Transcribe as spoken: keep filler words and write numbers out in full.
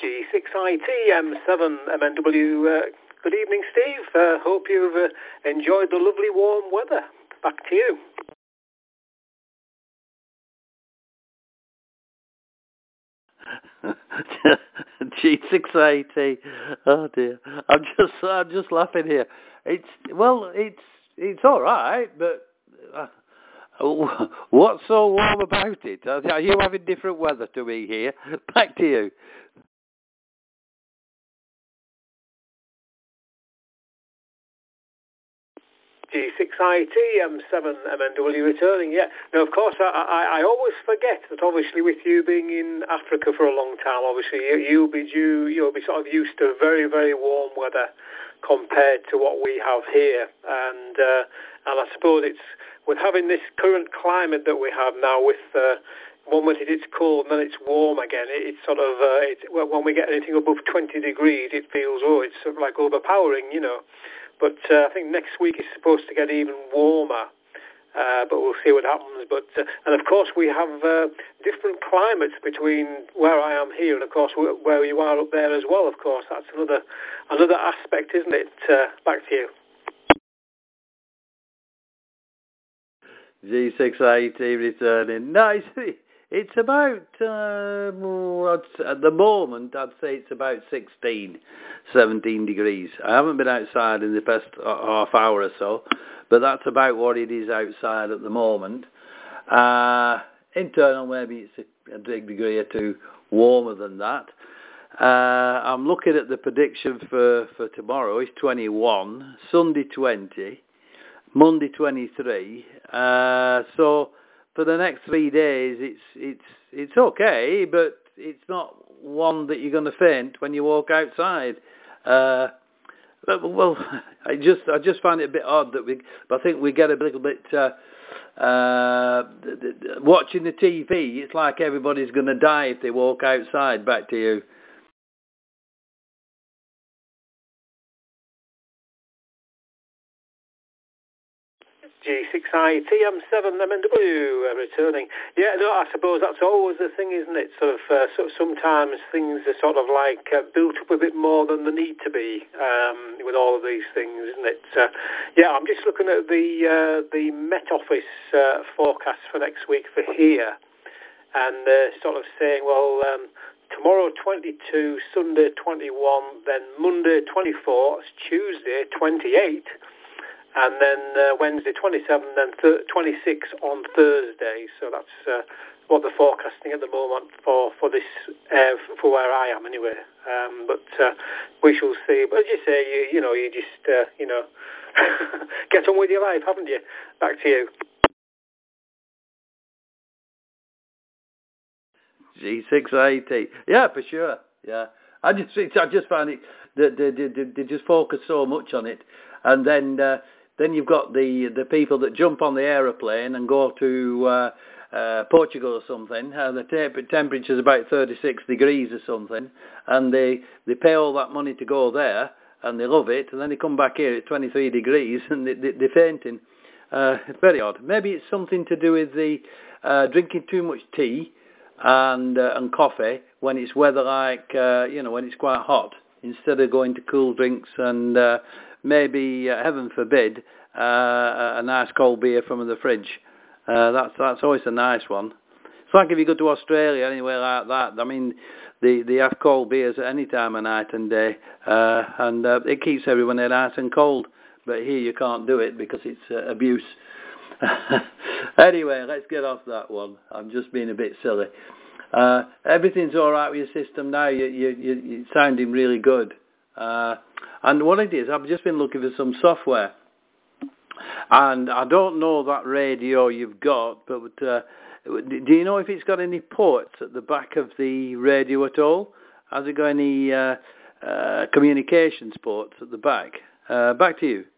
G six I T M seven M N W. Uh, good evening, Steve. Uh, hope you've uh, enjoyed the lovely warm weather. Back to you. G six I T. Oh dear, I'm just I'm just laughing here. It's well, it's it's all right, but uh, what's so warm about it? Are you having different weather to me here? Back to you. G six I T M seven M N W returning, yeah. Now, of course, I, I, I always forget that obviously with you being in Africa for a long time, obviously you, you'll be due, you'll be sort of used to very, very warm weather compared to what we have here. And uh, and I suppose it's with having this current climate that we have now with uh, one minute it's cold and then it's warm again. It, it's sort of, uh, it, when we get anything above twenty degrees, it feels, oh, it's sort of like overpowering, you know. But uh, I think next week is supposed to get even warmer, uh, but we'll see what happens. But uh, and of course we have uh, different climates between where I am here and of course where you are up there as well. Of course, that's another another aspect, isn't it? Uh, back to you. G six I T returning. No, it's, it's about, uh, at the moment, I'd say it's about sixteen, seventeen degrees. I haven't been outside in the past half hour or so, but that's about what it is outside at the moment. Uh, internal, maybe it's a, a big degree or two warmer than that. Uh, I'm looking at the prediction for, for tomorrow. It's twenty-one, Sunday twenty. Monday twenty-three. Uh, so for the next three days, it's it's it's okay, but it's not one that you're going to faint when you walk outside. Uh, well, I just I just find it a bit odd that we. I think we get a little bit uh, uh, watching the T V. It's like everybody's going to die if they walk outside. Back to you. G six I T M seven M N W uh, returning. Yeah, no, I suppose that's always the thing, isn't it? Sort of, uh, so sometimes things are sort of like uh, built up a bit more than they need to be um, with all of these things, isn't it? Uh, yeah, I'm just looking at the uh, the Met Office uh, forecast for next week for here, and uh, sort of saying, well, um, tomorrow twenty-two, Sunday twenty-one, then Monday twenty-four, Tuesday twenty-eight. And then uh, Wednesday twenty-seven, then th- twenty-six on Thursday. So that's uh, what they're forecasting at the moment for for this uh, for where I am anyway. Um, but uh, we shall see. But as you say, you, you know, you just uh, you know get on with your life, haven't you? Back to you. G six I T. Yeah, for sure. Yeah, I just I just find it that they, they, they, they just focus so much on it, and then. Uh, Then you've got the the people that jump on the aeroplane and go to uh, uh, Portugal or something. Uh, the te- temperature's about thirty-six degrees or something, and they they pay all that money to go there, and they love it, and then they come back here at twenty-three degrees and they, they, they're fainting. Uh, it's very odd. Maybe it's something to do with the uh, drinking too much tea and uh, and coffee when it's weather like uh, you know when it's quite hot, instead of going to cool drinks and. Uh, Maybe, uh, heaven forbid, uh, a nice cold beer from the fridge. Uh, that's that's always a nice one. It's like if you go to Australia, anywhere like that. I mean, they, they have cold beers at any time of night and day, uh, and uh, it keeps everyone there nice and cold. But here you can't do it because it's uh, abuse. Anyway, let's get off that one. I'm just being a bit silly. Uh, everything's all right with your system now. You, you, you, you're sounding really good. Uh, and what it is, I've just been looking for some software, and I don't know that radio you've got, but uh, do you know if it's got any ports at the back of the radio at all? Has it got any uh, uh, communications ports at the back? Uh, back to you.